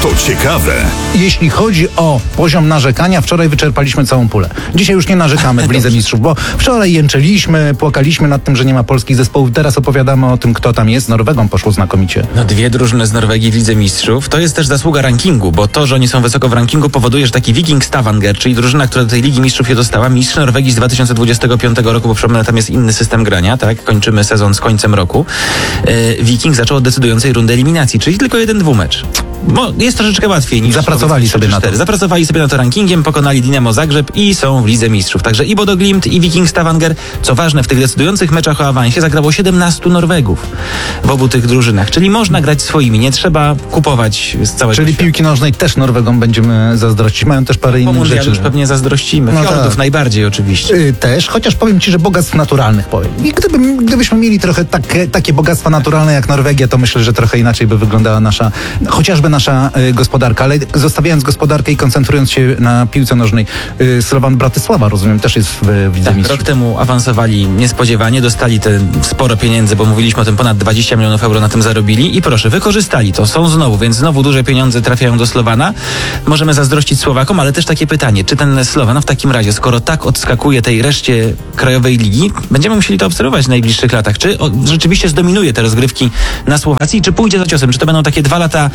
To ciekawe. Jeśli chodzi o poziom narzekania, wczoraj wyczerpaliśmy całą pulę. Dzisiaj już nie narzekamy w Lidze Mistrzów, bo wczoraj jęczeliśmy, płakaliśmy nad tym, że nie ma polskich zespołów. Teraz opowiadamy o tym, kto tam jest. Norwegą poszło znakomicie. No, dwie drużyny z Norwegii w Lidze Mistrzów. To jest też zasługa rankingu, bo to, że oni są wysoko w rankingu, powoduje, że taki Viking Stavanger, czyli drużyna, która do tej Ligi Mistrzów się dostała, mistrz Norwegii z 2025 roku, bo przypomnę, tam jest inny system grania, tak? Kończymy sezon z końcem roku. Viking zaczął od decydującej rundy eliminacji, czyli tylko 1-2 mecz. Bo jest troszeczkę łatwiej niż... Zapracowali sobie na to. Zapracowali sobie na to rankingiem, pokonali Dynamo Zagrzeb i są w Lidze Mistrzów. Także i Bodo Glimt, i Viking Stavanger. Co ważne, w tych decydujących meczach o awansie zagrało 17 Norwegów w obu tych drużynach. Czyli można grać swoimi, nie trzeba kupować z całego Czyli świata. piłki nożnej też Norwegom będziemy zazdrościć. Mają też parę innych rzeczy. Już pewnie zazdrościmy. No Fiordów tak. najbardziej oczywiście. Też, chociaż powiem Ci, że bogactw naturalnych powiem. I gdybyśmy mieli trochę takie bogactwa naturalne jak Norwegia, to myślę, że trochę inaczej by wyglądała chociażby nasza gospodarka. Ale zostawiając gospodarkę i koncentrując się na piłce nożnej, Slovan Bratysława, rozumiem, też jest w Lidze Mistrzów. Rok temu awansowali niespodziewanie, dostali te sporo pieniędzy, bo mówiliśmy o tym, ponad 20 milionów euro na tym zarobili i proszę, wykorzystali to. Są znowu, więc znowu duże pieniądze trafiają do Slowana. Możemy zazdrościć Słowakom, ale też takie pytanie, czy ten Slovan w takim razie, skoro tak odskakuje tej reszcie krajowej ligi, będziemy musieli to obserwować w najbliższych latach. Czy rzeczywiście zdominuje te rozgrywki na Słowacji, czy pójdzie za ciosem? Czy to będą takie 2 lata,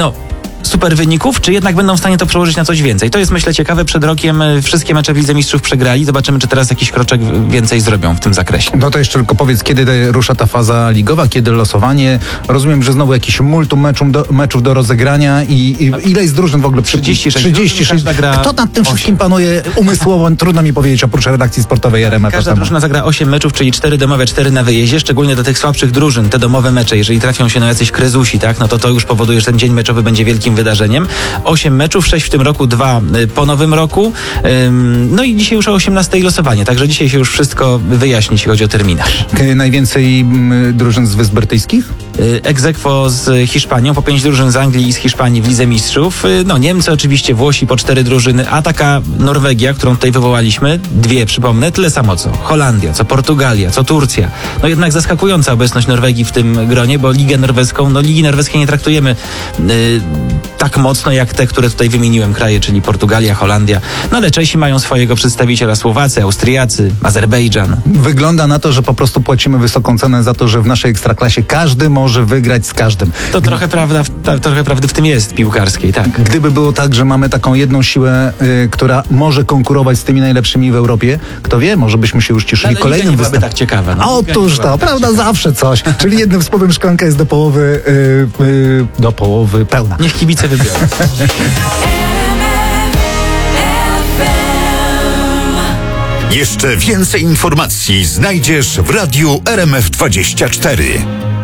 super wyników, czy jednak będą w stanie to przełożyć na coś więcej? To jest, myślę, ciekawe. Przed rokiem wszystkie mecze w Lidze Mistrzów przegrali. Zobaczymy, czy teraz jakiś kroczek więcej zrobią w tym zakresie. No to jeszcze tylko powiedz, kiedy rusza ta faza ligowa, kiedy losowanie. Rozumiem, że znowu jakieś multum meczów do rozegrania i ile jest drużyn w ogóle? 36. Kto nad tym wszystkim panuje umysłowo? Trudno mi powiedzieć, oprócz redakcji sportowej RMF. Każda drużyna zagra 8 meczów, czyli 4 domowe, 4 na wyjeździe. Szczególnie do tych słabszych drużyn, te domowe mecze, jeżeli trafią się na jacyś krezusi, tak, no to już powoduje, że ten dzień meczowy będzie wielkim wydarzeniem. 8 meczów, 6 w tym roku, 2 po nowym roku. No i dzisiaj już o 18 losowanie, także dzisiaj się już wszystko wyjaśni, jeśli chodzi o terminarz. Najwięcej drużyn z Wysp Brytyjskich? Ex aequo z Hiszpanią, po 5 drużyn z Anglii i z Hiszpanii w Lidze Mistrzów. Niemcy oczywiście, Włosi po 4 drużyny, a taka Norwegia, którą tutaj wywołaliśmy, 2, przypomnę, tyle samo co Holandia, co Portugalia, co Turcja. No jednak zaskakująca obecność Norwegii w tym gronie, bo Ligi norweskiej nie traktujemy tak mocno jak te, które tutaj wymieniłem kraje, czyli Portugalia, Holandia. No ale Czesi mają swojego przedstawiciela, Słowacy, Austriacy, Azerbejdżan. Wygląda na to, że po prostu płacimy wysoką cenę za to, że w naszej ekstraklasie każdy może wygrać z każdym. To trochę prawdy w tym jest piłkarskiej, tak. Gdyby było tak, że mamy taką jedną siłę, która może konkurować z tymi najlepszymi w Europie, kto wie, może byśmy się już cieszyli kolejnym występem. tak ciekawa. Otóż to, prawda, zawsze coś. Czyli jednym słowem szklanka jest do połowy pełna. Niech kibice wybiorą. Jeszcze więcej informacji znajdziesz w radiu RMF24.